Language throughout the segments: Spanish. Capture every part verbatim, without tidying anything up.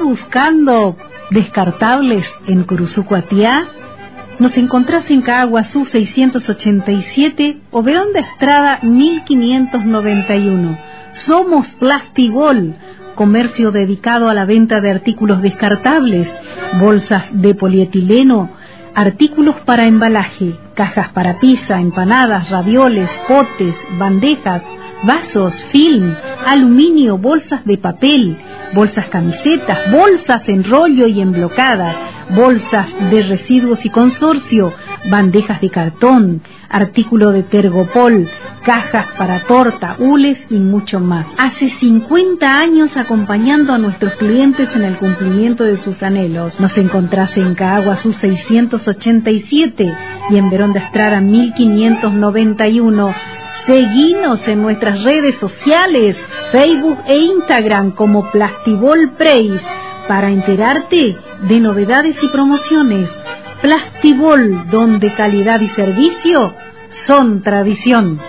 buscando descartables en Curuzucuatiá? Nos encontrás en Caaguazú seiscientos ochenta y siete o Verón de Estrada mil quinientos noventa y uno. Somos Plastibol, comercio dedicado a la venta de artículos descartables, bolsas de polietileno, artículos para embalaje, cajas para pizza, empanadas, ravioles, potes, bandejas, vasos, film, aluminio, bolsas de papel, bolsas camisetas, bolsas en rollo y emblocadas, bolsas de residuos y consorcio, bandejas de cartón, artículo de tergopol, cajas para torta, hules y mucho más. Hace cincuenta años acompañando a nuestros clientes en el cumplimiento de sus anhelos. Nos encontrás en Caaguazú seiscientos ochenta y siete y en Verón de Estrada mil quinientos noventa y uno. Seguinos en nuestras redes sociales, Facebook e Instagram como Plastibol Preis para enterarte de novedades y promociones. Plastibol, donde calidad y servicio son tradición.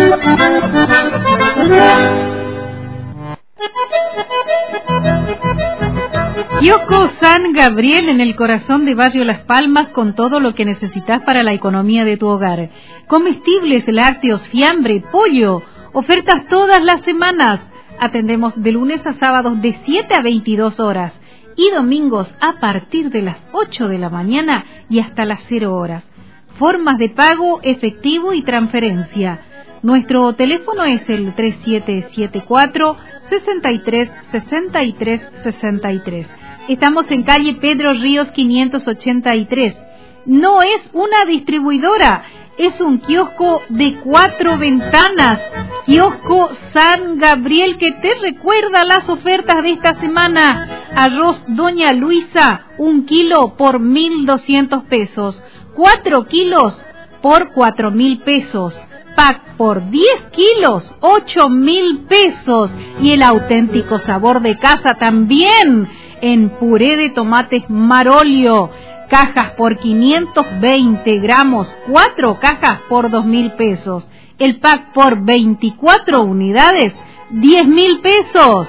Kiosco San Gabriel en el corazón de Barrio Las Palmas con todo lo que necesitas para la economía de tu hogar. Comestibles, lácteos, fiambre, pollo, ofertas todas las semanas. Atendemos de lunes a sábados de siete a veintidós horas y domingos a partir de las ocho de la mañana y hasta las cero horas. Formas de pago, efectivo y transferencia. Nuestro teléfono es el tres siete siete cuatro, seis tres, seis tres, seis tres. Estamos en calle Pedro Ríos quinientos ochenta y tres. No es una distribuidora, es un kiosco de cuatro ventanas. Kiosco San Gabriel, que te recuerda las ofertas de esta semana. Arroz Doña Luisa, un kilo por mil doscientos pesos. Cuatro kilos por cuatro mil pesos. Pack por diez kilos, ocho mil pesos. Y el auténtico sabor de casa también en puré de tomates Marolio. Cajas por quinientos veinte gramos, cuatro cajas por dos mil pesos. El pack por veinticuatro unidades, diez mil pesos.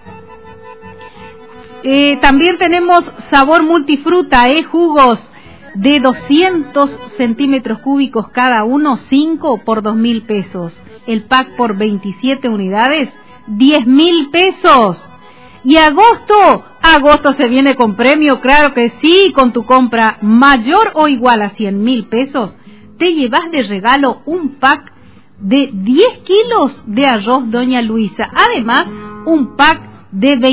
Eh, también tenemos sabor multifruta, eh, jugos de doscientos centímetros cúbicos cada uno, cinco por dos mil pesos. El pack por veintisiete unidades, diez mil pesos. Y agosto, agosto se viene con premio, claro que sí, con tu compra mayor o igual a cien mil pesos, te llevas de regalo un pack de diez kilos de arroz Doña Luisa. Además, un pack de veinte